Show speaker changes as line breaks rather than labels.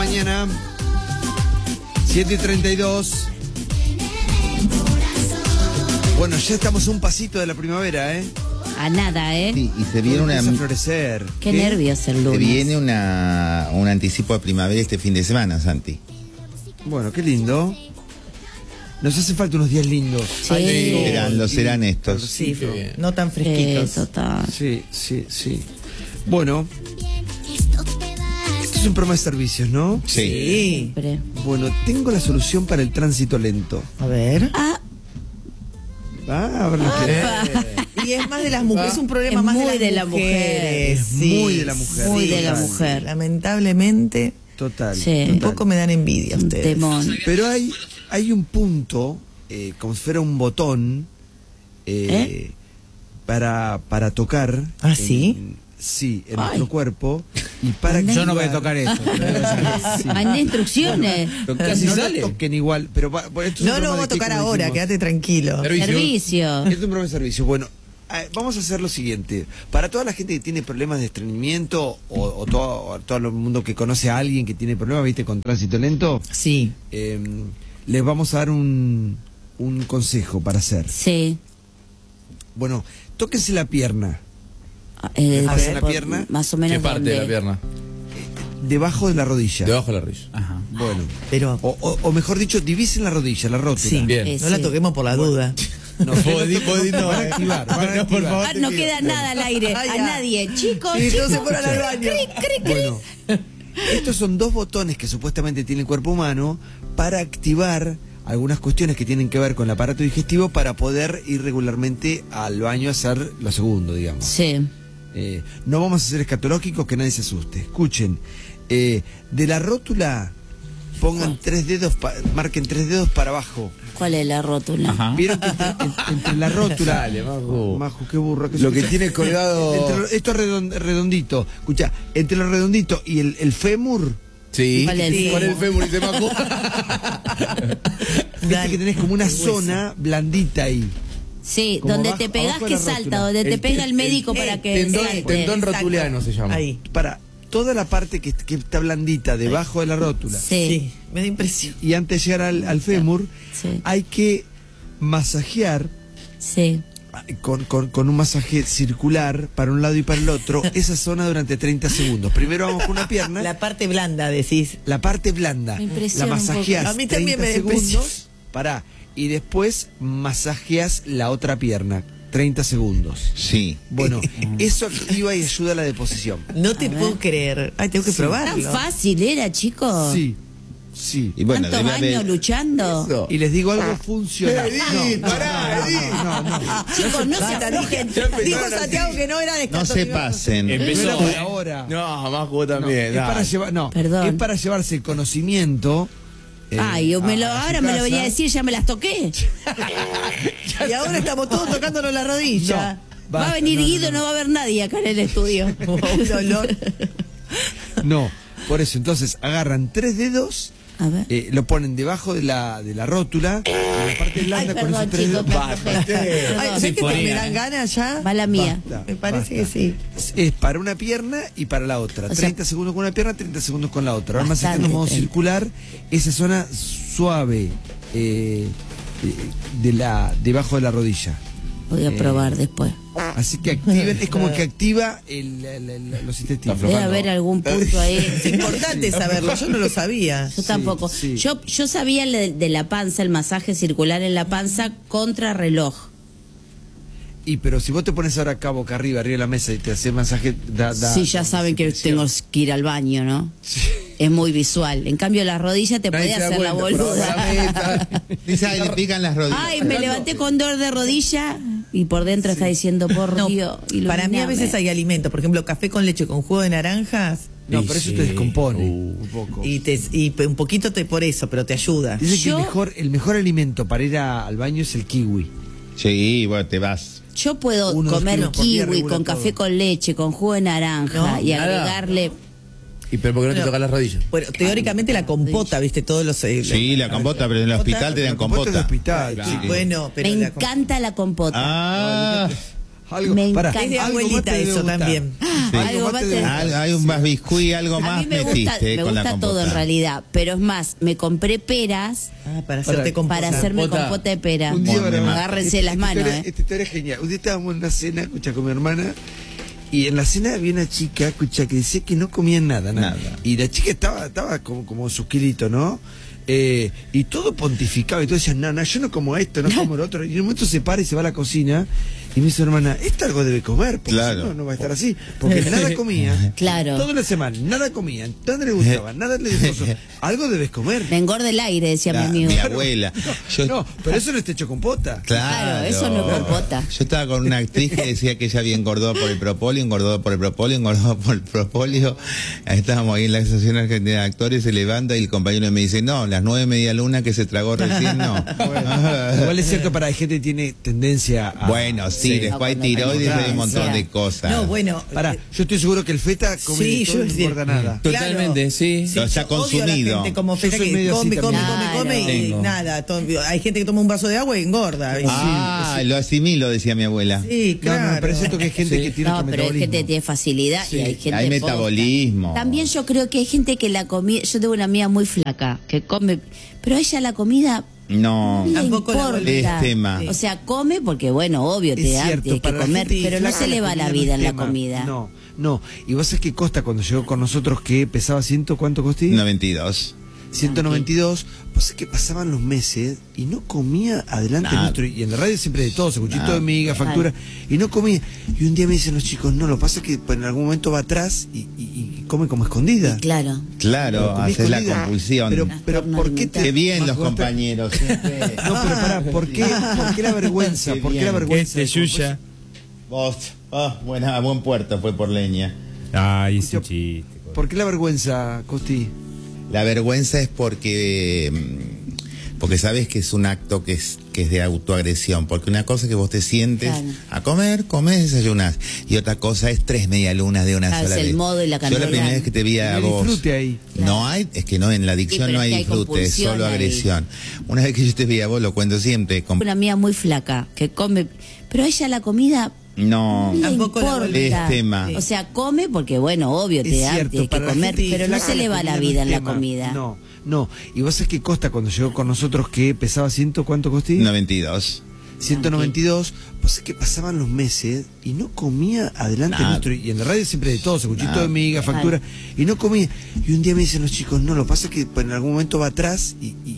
mañana. 7:32. Bueno, ya estamos a un pasito de la primavera, ¿eh?
A nada, ¿eh?
Sí, y se viene
Empieza a florecer.
Qué nervios el
se
lunes.
viene un anticipo de primavera este fin de semana, Santi.
Bueno, qué lindo. Nos hace falta unos días lindos.
Sí.
Lo serán estos.
Sí, no tan fresquitos.
Total.
Sí. Bueno, esto es un programa de servicios, ¿no?
Sí.
Siempre.
Bueno, tengo la solución para el tránsito lento.
A ver.
A ver lo que
Y es más de las mujeres, es un problema
Es
más
muy
de las mujeres.
Es muy de la mujer.
Muy de la
Total.
mujer.
Lamentablemente,
Total.
Sí.
un poco me dan envidia
Un
ustedes.
temón.
Pero hay un punto, como si fuera un botón, para tocar.
¿Ah, sí?
Sí, en nuestro cuerpo. Y para
Yo no
activar-
voy a tocar eso.
Sí.
Mandé instrucciones.
Casi
No
sale.
lo toquen igual, pero esto es un
No,
programa
vamos a
de qué,
tocar
como
ahora,
dijimos.
quédate tranquilo.
Servicio.
Esto es un programa de servicio. Bueno, vamos a hacer lo siguiente. Para toda la gente que tiene problemas de estreñimiento o todo el mundo que conoce a alguien que tiene problemas, ¿viste? Con tránsito lento,
Sí.
les vamos a dar un consejo para hacer.
Sí.
Bueno, tóquense la pierna.
Pasen
la pierna.
Más o menos.
¿Qué parte de la
donde-
pierna?
Debajo de la rodilla.
Debajo de la rodilla. Ajá.
Bueno.
Pero
O mejor dicho, divisen la rodilla, la rótula.
sí,
Bien.
no la
Sí.
toquemos por la duda.
No,
no,
van a activar, van a
No, por
activar.
favor.
No queda nada al aire.
Ay,
A
ya.
nadie. Chicos,
Sí,
chicos.
todos se fueron al baño.
Bueno, estos son dos botones que supuestamente tiene el cuerpo humano para activar algunas cuestiones que tienen que ver con el aparato digestivo para poder ir regularmente al baño a hacer lo segundo, digamos.
Sí.
No vamos a ser escatológicos, que nadie se asuste. Escuchen, de la rótula pongan 3 dedos, marquen 3 dedos para abajo.
¿Cuál es la rótula?
Ajá.
Vieron que entre la rótula.
Dale, Maju.
Maju, qué burro.
Lo que tiene colgado.
Esto es redondito. Escucha, entre lo redondito y el fémur.
Sí.
¿Cuál es el
¿Cuál es el fémur? Dice Maju.
Viste que tenés como una zona blandita ahí.
Sí,
Como
donde
abajo-
te pegás
abajo de
que
la
salta,
rótula.
donde te pega el médico para que salte.
Tendón rotuliano se llama.
Ahí.
Para toda la parte que está blandita debajo de la rótula.
Sí.
Sí, me da impresión.
Y antes de llegar al fémur,
Sí.
hay que masajear
Sí.
con un masaje circular para un lado y para el otro esa zona durante 30 segundos. Primero vamos con una pierna,
La parte blanda, decís.
la parte blanda,
Me
la
impresiona un
masajeas
poco. A mí también
30
me da impresión.
segundos, pará, y después masajeas la otra pierna 30 segundos.
Sí.
Bueno, eso activa y ayuda a la deposición.
No te puedo creer. Ay, tengo que
Tan
probarlo.
fácil era, chicos.
Sí, sí.
Y bueno,
¿Cuántos
debe
años
haber-
luchando?
Y les digo algo funcional.
Edith, pará, Edith.
No.
Chicos, no se
Basta,
aflojen.
Dijo Santiago que no era de
No se pasen.
No
Empezó.
era para ahora.
No, Maju
No,
también.
es para
dale.
llevar, no,
Perdón.
es para llevarse el conocimiento.
Ay,
a su
ahora me lo
casa.
venía a decir, ya me las toqué.
Y ahora estamos todos tocándonos la rodilla.
Va a
Basta,
venir
no,
Guido, no va a haber nadie acá en el estudio.
Un olor.
No, por eso, entonces agarran 3 dedos,
A ver.
lo ponen debajo de la rótula, en la parte blanda
Ay,
con esos
perdón,
3
chicos,
dedos.
me aflojé.
Ay,
Perdón.
¿sabes que te
Sinfonía.
me dan ganas ya?
Mala mía.
Basta,
Me parece
basta.
que sí.
Es para una pierna y para la otra.
O sea,
30 segundos con una pierna, 30 segundos con la otra. Van
Bastante,
masajando en modo
30.
circular esa zona suave debajo de la rodilla.
Voy a probar después.
Así que activen, es como que activa los intestinos.
Debe haber algún punto ahí.
Es importante saberlo, yo no lo sabía.
Yo tampoco.
sí.
Yo sabía de la panza, el masaje circular en la panza contra reloj.
Pero si vos te pones ahora acá boca arriba de la mesa y te haces masaje, da
Sí, ya saben que tengo que ir al baño, ¿no? Es muy visual. En cambio, la rodilla te
Nadie
podía
se da
hacer la
cuenta, pero
boluda.
la mesa.
Dice, ay, le pican las rodillas.
Ay, me levanté con dolor de rodilla y por dentro está diciendo, por
No,
Dios.
para mí a
iluminame.
veces hay alimentos, por ejemplo, café con leche con jugo de naranjas.
No,
Y
pero eso
sí.
te descompone un poco.
Y un poquito por eso, pero te ayuda.
Dicen que
Yo-
el mejor alimento para ir al baño es el kiwi.
Sí, bueno, te vas.
Yo puedo
Uno, dos
comer
kilos por día
kiwi
regula
con café
todo.
con leche, con jugo de naranja
No,
y
nada.
agregarle...
¿Y pero por qué no te toca las rodillas?
Bueno, teóricamente la compota, viste, todos los...
Sí, la compota, pero en el hospital te dan
La compota es de
compota.
hospital,
Sí.
chicos.
Bueno, pero
Me
la
encanta la compota.
Ah,
Algo,
Me
pará,
encanta.
Es de
algo más
abuelita
te debe
eso
gustar.
también.
Algo más te-
Hay un más biscuit, algo
A
más
mí me gusta,
metiste
me
con la
gusta
compota.
todo en realidad, pero es más, me compré peras
Para hacerte compota.
para hacerme
Compota.
compota de pera.
Un día,
Bueno,
bueno,
agárrense las manos,
Esta historia es genial. Un día estábamos en una cena, escucha, con mi hermana, y en la cena había una chica, escucha, que decía que no comía nada.
Nada.
Y la chica estaba como sus kilitos, ¿no? Y todo pontificaba, y todo decía, no, yo no como esto, no como lo otro. Y en un momento se para y se va a la cocina, y me dice su hermana, esto algo debe comer, porque
Claro.
si no, no va a estar así. Porque nada comía.
Claro.
Toda la semana, nada comía, nada le gustaba, nada le gustaba. Algo debes comer.
Me engorda el aire, decía mi amigo.
Mi abuela. Yo,
No, pero eso no está hecho con pota.
Claro, eso no es compota.
Yo estaba con una actriz que decía que ella había engordado por el propóleo, engordado por el propóleo. Estábamos ahí en la Asociación Argentina de Actores, se levanta y el compañero me dice, no, las 9 media luna que se tragó recién, no.
Igual es cierto, para la gente que tiene tendencia a...
Bueno, sí, después hay tiroides, hay un montón de cosas.
No, bueno.
Pará, yo estoy seguro que el feta come
Sí,
de todo, no
yo-
importa nada.
Totalmente, sí.
Lo ya
yo odio a la
consumido.
gente como
Yo
feta
soy
que
medio así
come
también.
y
Tengo.
nada. Hay gente que toma un vaso de agua y engorda.
Lo asimilo, decía mi abuela.
Sí,
No,
claro.
no, pero es cierto que hay gente
Sí.
que tiene
No,
otro
pero hay gente que
metabolismo.
tiene facilidad y hay gente
Hay
poca.
metabolismo.
También yo creo que hay gente que la comida, yo tengo una amiga muy flaca que come, pero a ella la comida
No.
no le
Tampoco la
importa.
vuelve-
Es tema.
O sea, come porque bueno, obvio,
Es
te da,
cierto,
tiene que
para la
comer,
gente
pero no
flaca
se le va la
comida
vida
no
en
es
la
tema.
comida.
No. Y vos sabés que Costa cuando llegó con nosotros, que pesaba ¿cuánto costí?
92.
192. Vos sabés que pasaban los meses y no comía adelante
Nada.
nuestro. Y en la radio siempre de todo, se cuchito
Nada.
de miga, factura. Y no comía. Y un día me dicen los chicos, no, lo que pasa es que en algún momento va atrás y come como escondida.
Claro.
Claro,
comí
haces la
escondida.
compulsión.
Pero
Trastorno
¿por qué te...
Qué bien
más
los
vos te-
compañeros. siempre.
No, pero pará, ¿por qué la vergüenza?
Qué
¿Por qué la
bien.
vergüenza?
Yuya.
Vos, a buen puerto fue por leña.
Ay, es un chiste.
¿Por qué la vergüenza, Costi?
La vergüenza es porque sabes que es un acto que es de autoagresión, porque una cosa es que vos te sientes
Claro.
a comer, comés, desayunás, y otra cosa es 3 medialunas de una
Claro,
sola
es el
vez.
modo y la
Yo
cantidad.
la primera vez que te vi a
No hay
vos,
disfrute ahí.
no hay, es que no, en la adicción
pero
no
es
hay
que hay
disfrute, es
compulsión
solo
ahí.
agresión. Una vez que yo te vi a vos, lo cuento siempre,
Una amiga muy flaca que come, pero a ella la comida
no,
no le
Tampoco la
importa.
vuelve-
es tema.
O sea, come porque bueno, obvio, te
Es
da,
cierto,
tiene que
para la
comer,
gente
pero no
flaca
se le va la
comida
vida
no
en
es
la
tema.
comida.
No. Y vos sabés que Costa cuando llegó con nosotros, que pesaba ¿cuánto costí?
92.
192. Vos sabés que pasaban los meses y no comía adelante
Nada.
nuestro. Y en la radio siempre de todo, se cuchito
Nada.
de miga, factura. Y no comía. Y un día me dicen los chicos, no, lo que pasa es que en algún momento va atrás y